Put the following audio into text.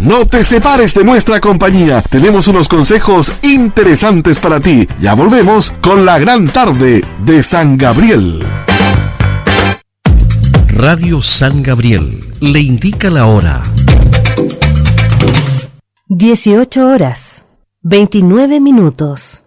No te separes de nuestra compañía. Tenemos unos consejos interesantes para ti. Ya volvemos con la gran tarde de San Gabriel. Radio San Gabriel le indica la hora. 18 horas, 29 minutos.